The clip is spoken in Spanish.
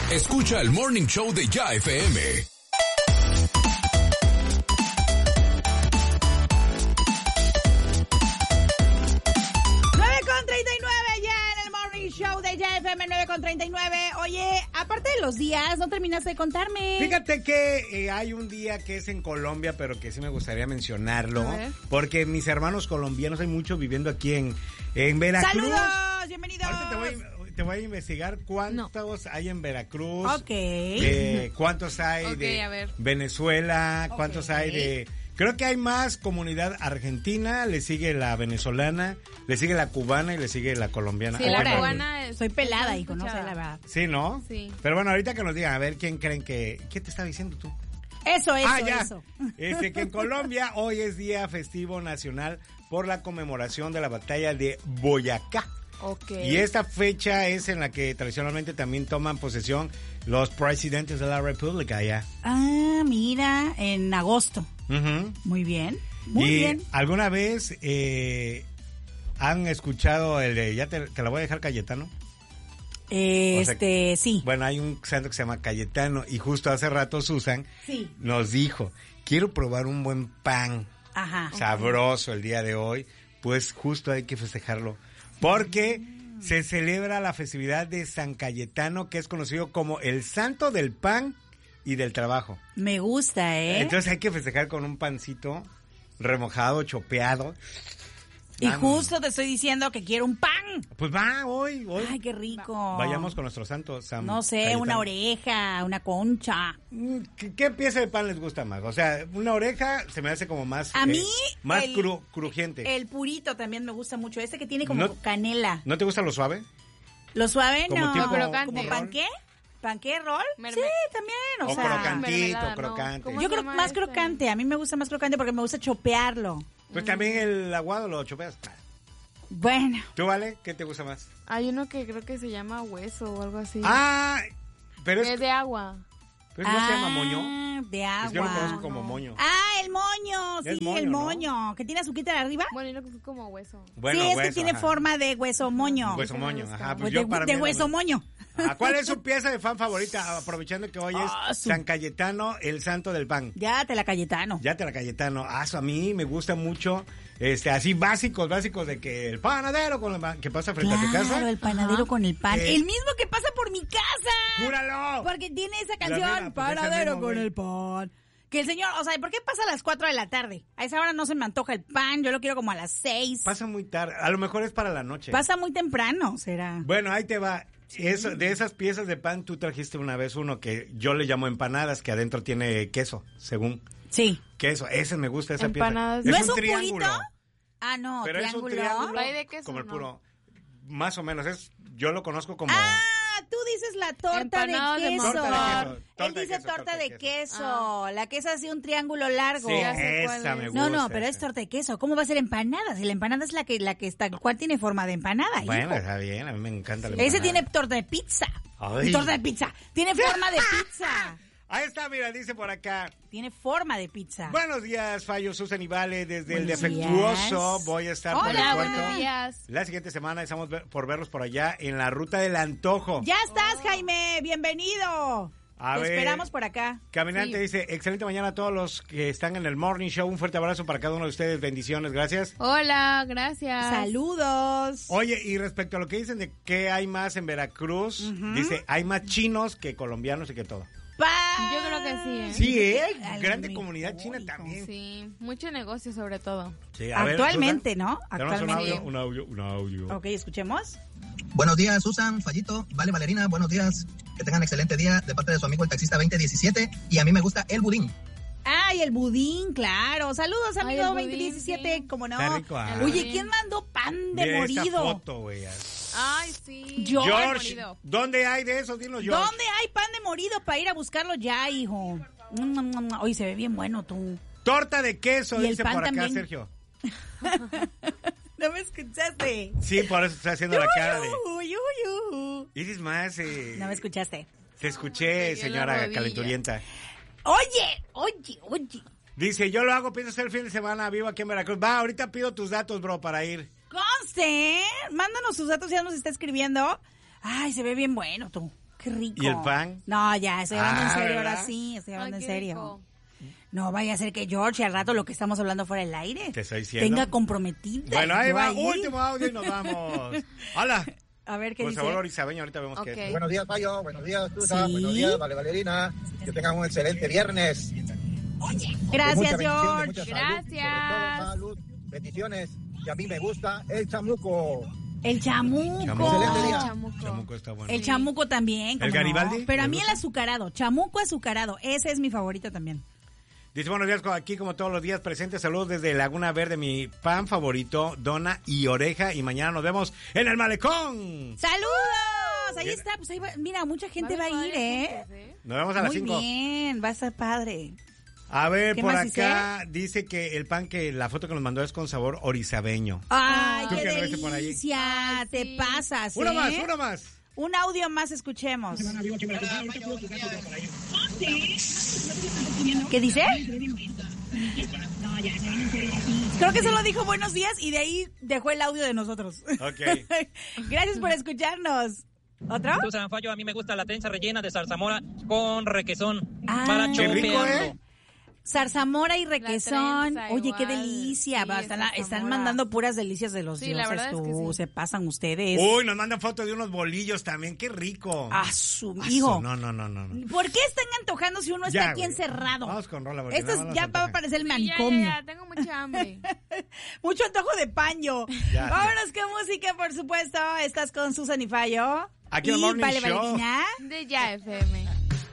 Escucha el Morning Show de Ya FM. 9:39 ya en el Morning Show de Ya FM 9:39. Oye, aparte de los días, no terminaste de contarme. Fíjate que hay un día que es en Colombia, pero que sí me gustaría mencionarlo, porque mis hermanos colombianos hay muchos viviendo aquí en Veracruz. ¡Saludos! ¡Bienvenidos! Ahorita te voy a investigar cuántos hay en Veracruz. Ok. Cuántos hay de Venezuela, cuántos hay de... Creo que hay más comunidad argentina, le sigue la venezolana, le sigue la cubana y le sigue la colombiana. Sí, la cubana es... Soy pelada, hijo, no sé la verdad. Sí, ¿no? Sí. Pero bueno, ahorita que nos digan, a ver, ¿quién creen que... ¿Qué te está diciendo tú? Eso. Que en Colombia hoy es día festivo nacional por la conmemoración de la batalla de Boyacá. Okay. Y esta fecha es en la que tradicionalmente también toman posesión los presidentes de la República allá. Ah, mira, en agosto. Uh-huh. Muy bien, muy bien. ¿Alguna vez han escuchado el de, te la voy a dejar Cayetano? Sí. Bueno, hay un santo que se llama Cayetano y justo hace rato Susan nos dijo, quiero probar un buen pan sabroso el día de hoy, pues justo hay que festejarlo. Porque se celebra la festividad de San Cayetano, que es conocido como el santo del pan y del trabajo. Me gusta, Entonces hay que festejar con un pancito remojado, chopeado. Y justo te estoy diciendo que quiero un pan. Pues va, hoy. Ay, qué rico. Vayamos con nuestro santo San No sé, Cayetano. una oreja, una concha. ¿Qué pieza de pan les gusta más? O sea, una oreja se me hace como más... A mí... más crujiente. El purito también me gusta mucho. Este que tiene como canela. ¿No te gusta lo suave? Lo suave como no. Crocante. ¿Como panqué? ¿Panqué, rol? Sí, también, o crocantito, crocante. Yo creo más crocante. A mí me gusta más crocante porque me gusta chopearlo. Pues también el aguado lo chopeas. Bueno. ¿Tú, Vale? ¿Qué te gusta más? Hay uno que creo que se llama hueso o algo así. Ah, pero es de agua. ¿Pero no se llama moño? De agua. Es que yo lo conozco como moño. Ah, el moño. Sí, moño, el ¿no? moño. ¿Que tiene azuquita de arriba? Bueno, yo creo que es como hueso. Bueno, sí, es hueso, que tiene forma de hueso moño. Hueso moño, ajá. Pues de hueso moño. ¿Cuál es su pieza de fan favorita? Aprovechando que hoy es San Cayetano, el santo del pan. Ya te la Cayetano. A mí me gusta mucho, así básicos de que el panadero con el pan, que pasa frente a tu casa. Claro, el panadero con el pan. El mismo que pasa por mi casa. ¡Júralo! Porque tiene esa canción, panadero con el pan. Que el señor, o sea, ¿por qué pasa a las 4 de la tarde? A esa hora no se me antoja el pan, yo lo quiero como a las 6. Pasa muy tarde, a lo mejor es para la noche. Pasa muy temprano, será. Bueno, ahí te va. Eso, de esas piezas de pan, tú trajiste una vez uno que yo le llamo empanadas, que adentro tiene queso, según. Sí. Queso, ese me gusta, esa empanadas. pieza. ¿No es un triángulo. Purito? Ah, no, pero triángulo. Es un triángulo ¿Hay de queso, como el no? puro. Más o menos, yo lo conozco como... Tú dices la torta Empanadas de de queso. mozzarella. Él dice torta de queso. La que es así un triángulo largo. Sí, esa me gusta. No, pero es torta de queso. ¿Cómo va a ser empanada? Si la empanada es la que está, ¿cuál tiene forma de empanada? Bueno, hijo? está bien, a mí me encanta la empanada. Ese tiene torta de pizza. Ay. Torta de pizza. Tiene forma de pizza. Ahí está, mira, dice por acá. Tiene forma de pizza. Buenos días, Fallo, Susan y Vale, desde el Buenos Defectuoso. días. Voy a estar por el Hola, puerto. buenos días. La siguiente semana estamos por verlos por allá en la Ruta del Antojo. Ya estás, Jaime. Bienvenido. Te esperamos por acá. Caminante dice, excelente mañana a todos los que están en el Morning Show. Un fuerte abrazo para cada uno de ustedes. Bendiciones, gracias. Hola, gracias. Saludos. Oye, y respecto a lo que dicen de que hay más en Veracruz, dice, hay más chinos que colombianos y que todo. Yo creo que sí, ¿eh? Sí, grande comunidad china también. Sí, mucho negocio sobre todo. Sí, Actualmente, Susan, ¿no? Actualmente. Un audio. Ok, escuchemos. Buenos días, Susan, Fallito, Vale, Valerina, buenos días. Que tengan excelente día de parte de su amigo el taxista 2017. Y a mí me gusta el budín. Ay, el budín, claro. Saludos, amigo el budín, 2017, sí. ¿cómo no? Está rico, Oye, ¿quién mandó pan de Mira morido? esa foto, güey. Ay, sí. George, ¿dónde hay de esos? Dinos, George. ¿Dónde hay pan de morido para ir a buscarlo ya, hijo? Oye, se ve bien bueno tú. Torta de queso, Y el dice pan por acá, también. Sergio. ¿No me escuchaste? Sí, por eso está haciendo la cara de... Y es más, No me escuchaste. te escuché, Pegué la señora rodilla. calenturienta. Oye. Dice, yo lo hago, pienso hacer el fin de semana, vivo aquí en Veracruz. Va, ahorita pido tus datos, bro, para ir. Conste, mándanos tus datos, ya nos está escribiendo. Ay, se ve bien bueno tú. Qué rico. ¿Y el pan? No, ya, estoy hablando en serio, ¿verdad? ahora sí, estoy hablando en qué serio. rico. No vaya a ser que George, al rato lo que estamos hablando fuera del aire, Te estoy diciendo. tenga comprometida. Bueno, ahí Yo va, último audio y nos vamos. Hola. A ver qué Por dice. favor, orizabeño, ahorita vemos qué es. Buenos días, Payo. Buenos días, Susan. Sí. Buenos días, Valerina. Que tengan un excelente viernes. Gracias, De mucha bendición, de George. mucha salud, Gracias. sobre todo salud, bendiciones. Y a mí me gusta el chamuco. El chamuco. Excelente día. Chamuco está bueno. El chamuco también. ¿El ¿cómo Garibaldi? no? Pero a ¿Le mí el gusta? azucarado, chamuco azucarado, ese es mi favorito también. Dice, buenos días, aquí como todos los días presentes, saludos desde Laguna Verde, mi pan favorito, dona y oreja, y mañana nos vemos en el malecón. ¡Saludos! Ahí está, pues ahí va, mira, mucha gente va a ir, ¿eh? Nos vemos a las Muy 5. bien, va a estar padre. A ver, ¿Qué por más acá dice que el pan, que la foto que nos mandó es con sabor orizabeño. ¡Ay, ¿Tú qué qué lo viste por ahí? delicia! Ay, Te sí. pasas, Uno más, ¿eh? uno más. Un audio más, escuchemos. ¿Qué dice? Creo que solo dijo buenos días y de ahí dejó el audio de nosotros. Ok. Gracias por escucharnos. ¿Otro? Susan Fallo, a mí me gusta la trenza rellena de zarzamora con requesón Ah, para Qué rico, chopearlo. Zarzamora y requesón. trenza Oye, qué igual. delicia. Sí, Va, es están zarzamora. mandando puras delicias de los Sí, la dioses. verdad es que Tú, sí. se pasan ustedes. Uy, nos mandan fotos de unos bolillos también, qué rico. Su Aso, hijo. No. ¿Por qué están antojando si uno está Ya, aquí güey. encerrado? Vamos con rola, porque Esto nada más ya nos va a antoja. parecer el Sí, manicomio. ya, tengo mucha hambre. Mucho antojo de paño. Ya. Vámonos con música, por supuesto. Estás con Susan y Fallo. Aquí en el y Morning Vale Show. Valerina. De Ya FM.